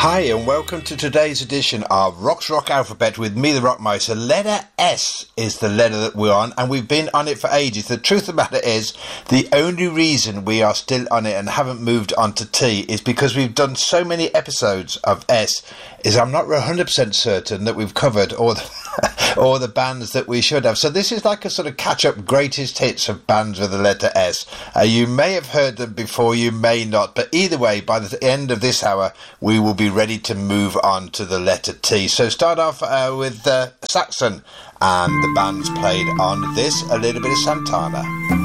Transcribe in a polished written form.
Hi and welcome to today's edition of Rock's Rock Alphabet with me, the Rockmeister. Letter S is the letter that we're on, and we've been on it for ages. The truth of the matter is, the only reason we are still on it and haven't moved on to T is because we've done so many episodes of S, is I'm not 100% certain that we've covered all the bands that we should have. So this is like a sort of catch-up greatest hits of bands with the letter S. You may have heard them before, you may not, but either way, by the end of this hour, we will be ready to move on to the letter T. So start off with Saxon, and the band's played on this, a little bit of Santana.